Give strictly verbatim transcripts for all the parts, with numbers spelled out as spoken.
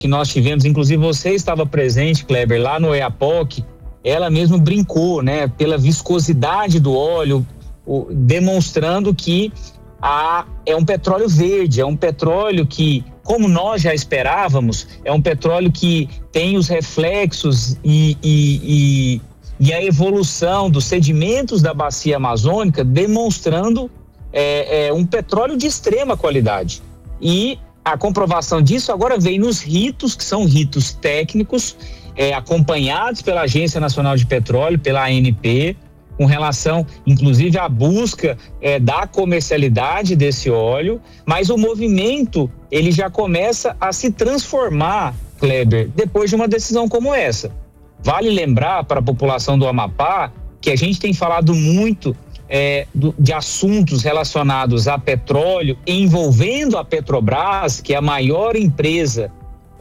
que nós tivemos, inclusive você estava presente, Kleber, lá no EAPOC, ela mesmo brincou, né, pela viscosidade do óleo, o, demonstrando que a, é um petróleo verde, é um petróleo que, como nós já esperávamos, é um petróleo que tem os reflexos e, e, e, e a evolução dos sedimentos da bacia amazônica, demonstrando é, é, um petróleo de extrema qualidade. E a comprovação disso agora vem nos ritos, que são ritos técnicos, é, acompanhados pela Agência Nacional de Petróleo, pela A N P, com relação, inclusive, à busca é, da comercialidade desse óleo, mas o movimento, ele já começa a se transformar, Kleber, depois de uma decisão como essa. Vale lembrar para a população do Amapá que a gente tem falado muito É, do, de assuntos relacionados a petróleo, envolvendo a Petrobras, que é a maior empresa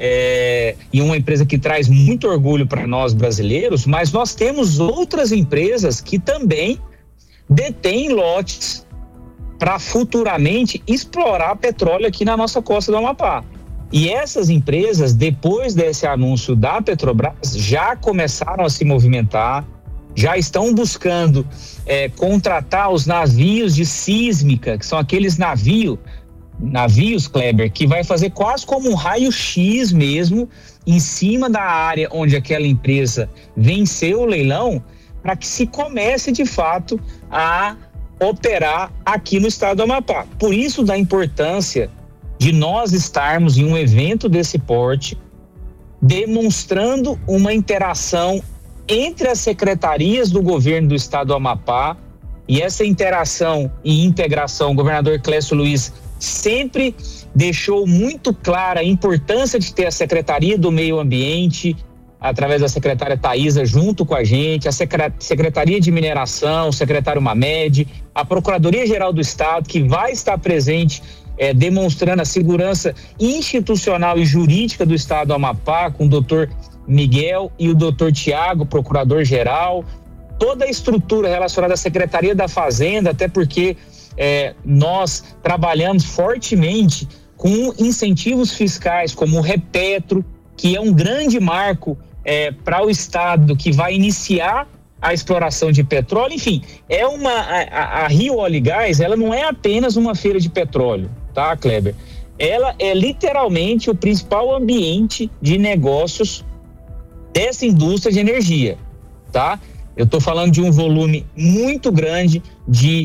é, e uma empresa que traz muito orgulho para nós brasileiros, mas nós temos outras empresas que também detêm lotes para futuramente explorar petróleo aqui na nossa costa do Amapá. E essas empresas, depois desse anúncio da Petrobras, já começaram a se movimentar, já estão buscando é, contratar os navios de sísmica, que são aqueles navio, navios, Kleber, que vai fazer quase como um raio-x mesmo em cima da área onde aquela empresa venceu o leilão, para que se comece de fato a operar aqui no estado do Amapá. Por isso da importância de nós estarmos em um evento desse porte, demonstrando uma interação entre as secretarias do governo do estado do Amapá, e essa interação e integração, o governador Clécio Luiz sempre deixou muito clara a importância de ter a Secretaria do Meio Ambiente, através da secretária Thaisa, junto com a gente, a Secretaria de Mineração, o secretário Mamed, a Procuradoria-Geral do Estado, que vai estar presente, é, demonstrando a segurança institucional e jurídica do estado do Amapá, com o doutor Miguel e o doutor Tiago, procurador-geral, toda a estrutura relacionada à Secretaria da Fazenda, até porque é, nós trabalhamos fortemente com incentivos fiscais, como o Repetro, que é um grande marco é, para o estado que vai iniciar a exploração de petróleo. Enfim, é uma a, a Rio Óleo e Gás, ela não é apenas uma feira de petróleo, tá, Kleber? Ela é literalmente o principal ambiente de negócios dessa indústria de energia, tá? Eu estou falando de um volume muito grande de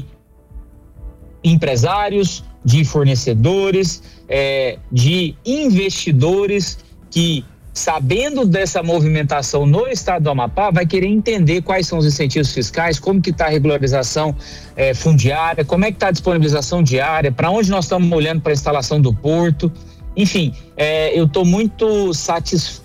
empresários, de fornecedores, é, de investidores que, sabendo dessa movimentação no estado do Amapá, vai querer entender quais são os incentivos fiscais, como que está a regularização é, fundiária, como é que está a disponibilização diária, para onde nós estamos olhando para a instalação do porto. Enfim, é, eu estou muito satisfeito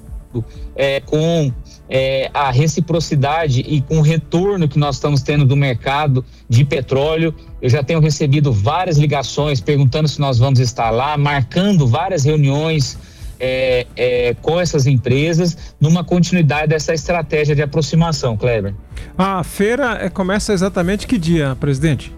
É, com é, a reciprocidade e com o retorno que nós estamos tendo do mercado de petróleo. Eu já tenho recebido várias ligações perguntando se nós vamos estar lá, marcando várias reuniões é, é, com essas empresas, numa continuidade dessa estratégia de aproximação, Kleber. A feira é, começa exatamente que dia, presidente?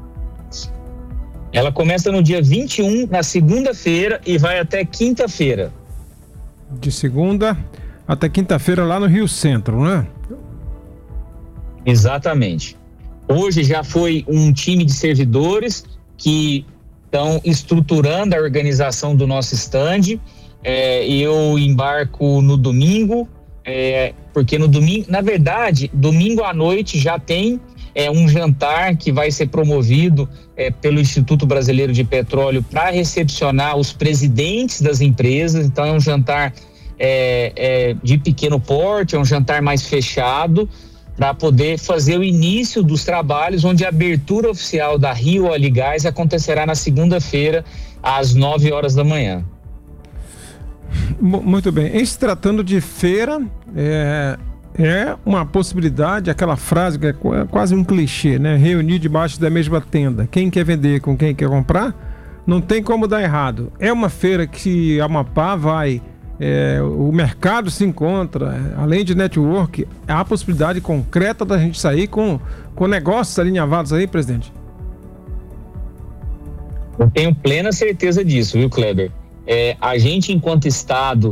Ela começa no dia vinte e um, na segunda-feira, e vai até quinta-feira. De segunda até quinta-feira lá no Rio Centro, não é? Exatamente. Hoje já foi um time de servidores que estão estruturando a organização do nosso stand. É, eu embarco no domingo, é, porque no domingo, na verdade, domingo à noite já tem é, um jantar que vai ser promovido é, pelo Instituto Brasileiro de Petróleo para recepcionar os presidentes das empresas. Então é um jantar É, é, de pequeno porte, é um jantar mais fechado, para poder fazer o início dos trabalhos, onde a abertura oficial da Rio Óleo e Gás acontecerá na segunda-feira, às nove horas da manhã. Muito bem. Em se tratando de feira, é, é uma possibilidade, aquela frase que é quase um clichê, né? Reunir debaixo da mesma tenda. Quem quer vender com quem quer comprar, não tem como dar errado. É uma feira que a Amapá vai... É, o mercado se encontra, além de network, há a possibilidade concreta da gente sair com, com negócios alinhavados aí, presidente? Eu tenho plena certeza disso, viu, Kleber? É, a gente, enquanto Estado,